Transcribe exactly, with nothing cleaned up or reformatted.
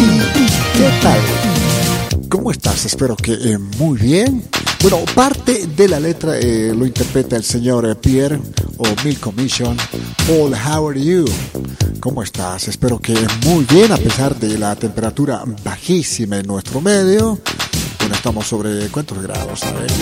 ¿Qué tal? ¿Cómo estás? Espero que eh, muy bien. Bueno, parte de la letra eh, lo interpreta el señor eh, Pierre o Milk Commission. Paul, how are you? ¿Cómo estás? Espero que muy bien, a pesar de la temperatura bajísima en nuestro medio. Bueno, estamos sobre, ¿cuántos grados? A ver,